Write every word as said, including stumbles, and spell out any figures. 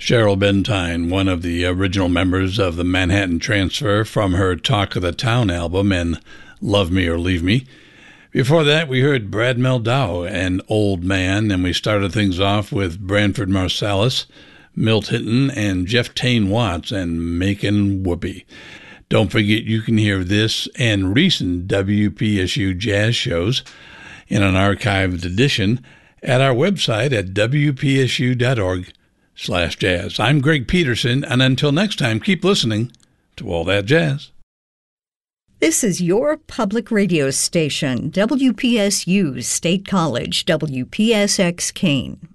Cheryl Bentine, one of the original members of the Manhattan Transfer, from her Talk of the Town album and Love Me or Leave Me. Before that, we heard Brad Meldau and Old Man, and we started things off with Branford Marsalis, Milt Hinton, and Jeff Tain Watts and Makin' Whoopee. Don't forget you can hear this and recent W P S U jazz shows in an archived edition at our website at w p s u dot org slash jazz. I'm Greg Peterson, and until next time, keep listening to All That Jazz. This is your public radio station, W P S U State College, W P S X Keene.